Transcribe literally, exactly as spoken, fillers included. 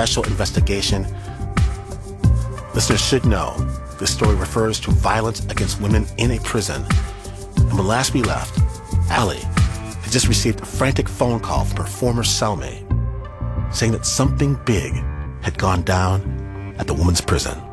special investigation. Listeners should know this story refers to violence against women in a prison. And when last we left, Allie had just received a frantic phone call from her former cellmate saying that something big had gone down at the woman's prison.